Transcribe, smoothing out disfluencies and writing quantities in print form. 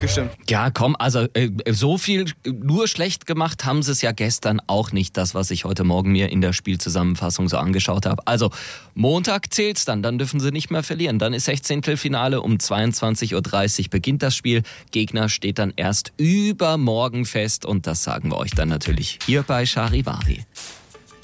Gestimmt. Ja, komm, also so viel nur schlecht gemacht haben sie es ja gestern auch nicht, das, was ich heute Morgen mir in der Spielzusammenfassung so angeschaut habe. Also Montag zählt's dann dürfen sie nicht mehr verlieren. Dann ist 16. Finale, um 22.30 Uhr beginnt das Spiel. Gegner steht dann erst übermorgen fest und das sagen wir euch dann natürlich hier bei Charivari.